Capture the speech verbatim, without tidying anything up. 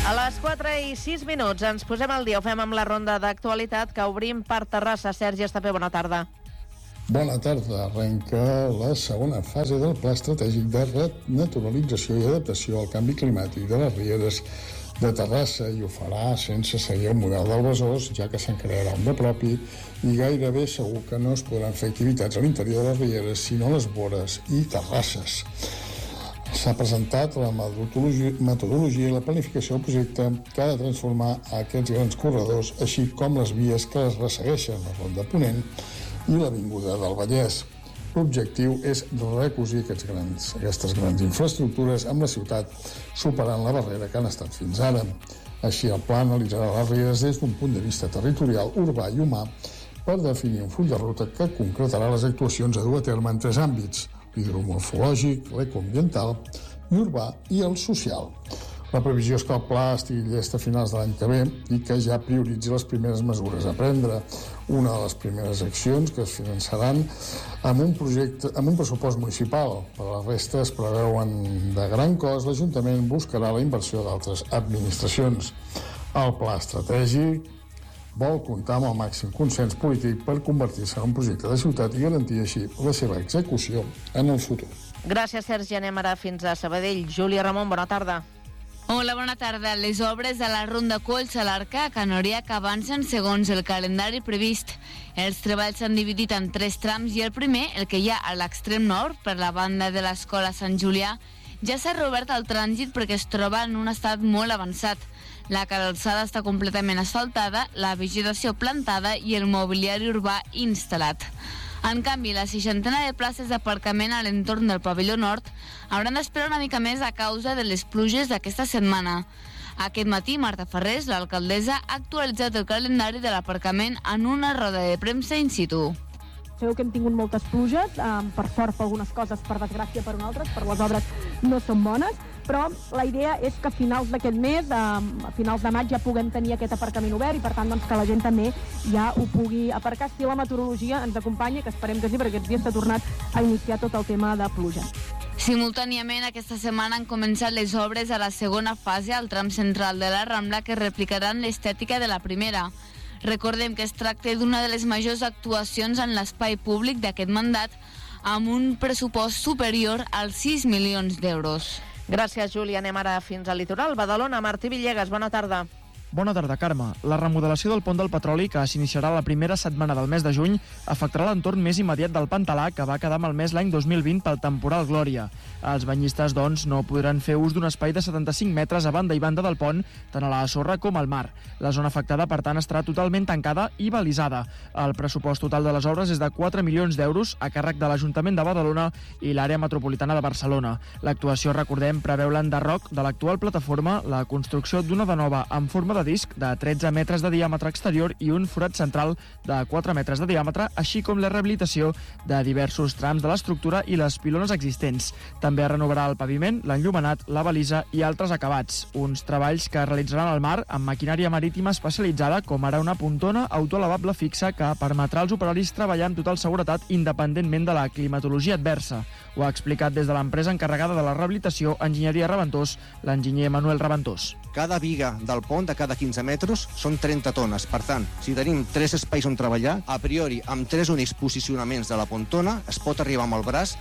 A les quatre i sis minuts ens posem al dia, ho fem amb la ronda d'actualitat que obrim per Terrassa. Sergi Estapé, bona tarda. Bona tarda. Arrenca la segona fase del Pla Estratègic de Renaturalització i Adaptació al Canvi Climàtic de les Rieres de Terrassa, i ho farà sense seguir el model del Besòs, ja que se'n crearà un de propi, i gairebé segur que no es podran fer activitats a l'interior de les rieres, sinó a les vores i terrasses. S'ha presentat la metodologia, metodologia i la planificació del projecte que ha de transformar aquests grans corredors, així com les vies que les ressegueixen, la Ronda Ponent i l'Avinguda del Vallès. L'objectiu és recosir aquests grans, aquestes grans infraestructures amb la ciutat, superant la barrera que han estat fins ara. Així, el pla analitzarà les rieres des d'un punt de vista territorial, urbà i humà, per definir un full de ruta que concretarà les actuacions a dur a terme en tres àmbits: l'hidromorfològic, l'ecoambiental i urbà i el social. La previsió és que el pla estigui llest a finals de l'any que ve i que ja prioritzi les primeres mesures a prendre. Una de les primeres accions que es finançaran amb un projecte, amb un pressupost municipal. Per la resta es preveuen de gran cost, l'Ajuntament buscarà la inversió d'altres administracions. El pla estratègic vol comptar amb el màxim consens polític per convertir-se en un projecte de ciutat i garantir així la seva execució en el futur. Gràcies, Sergi. Anem ara fins a Sabadell. Júlia Ramon, bona tarda. Hola, bona tarda. Les obres de la Ronda Colls a l'Arca a Can Oriac avancen segons el calendari previst. Els treballs s'han dividit en tres trams i el primer, el que hi ha a l'extrem nord, per la banda de l'Escola Sant Julià, ja s'ha reobert al trànsit perquè es troba en un estat molt avançat. La calçada està completament asfaltada, la vegetació plantada i el mobiliari urbà instal·lat. En canvi, la seixantena de places d'aparcament a l'entorn del pavelló nord hauran d'esperar una mica més a causa de les pluges d'aquesta setmana. Aquest matí, Marta Ferrés, l'alcaldessa, ha actualitzat el calendari de l'aparcament en una roda de premsa in situ. Sabeu que hem tingut moltes pluges, eh, per sort per algunes coses, per desgràcia per altres, per les obres no són bones, però la idea és que a finals d'aquest mes, eh, a finals de maig, ja puguem tenir aquest aparcament obert i per tant doncs, que la gent també ja ho pugui aparcar si la meteorologia ens acompanya, que esperem que sí, perquè aquests dies s'ha tornat a iniciar tot el tema de pluja. Simultàniament, aquesta setmana han començat les obres a la segona fase al tram central de la Rambla que replicaran l'estètica de la primera. Recordem que es tracta d'una de les majors actuacions en l'espai públic d'aquest mandat, amb un pressupost superior als sis milions d'euros. Gràcies, Júlia. Anem ara fins al litoral. Badalona, Martí Villegas, bona tarda. Bona tarda, Carme. La remodelació del pont del Petroli, que s'iniciarà la primera setmana del mes de juny, afectarà l'entorn més immediat del Pantalà, que va quedar malmès l'any dos mil vint pel temporal Glòria. Els banyistes, doncs, no podran fer ús d'un espai de setanta-cinc metres a banda i banda del pont, tant a la sorra com al mar. La zona afectada, per tant, estarà totalment tancada i balisada. El pressupost total de les obres és de quatre milions d'euros a càrrec de l'Ajuntament de Badalona i l'àrea metropolitana de Barcelona. L'actuació, recordem, preveu l'enderroc de l'actual plataforma, la construcció d'una de nova en forma de disc de tretze metres de diàmetre exterior i un forat central de quatre metres de diàmetre, així com la rehabilitació de diversos trams de l'estructura i les pilones existents. També renovarà el paviment, l'enllumenat, la balisa i altres acabats. Uns treballs que es realitzaran al mar amb maquinària marítima especialitzada, com ara una pontona autoelevable fixa que permetrà als operaris treballar amb total seguretat independentment de la climatologia adversa. Ho ha explicat des de l'empresa encarregada de la rehabilitació, Enginyeria Reventós, l'enginyer Manuel Reventós. Cada viga del pont de cada quinze metres són trenta tones. Per tant, si tenim tres espais on treballar, a priori, amb tres únics posicionaments de la pontona, es pot arribar amb el braç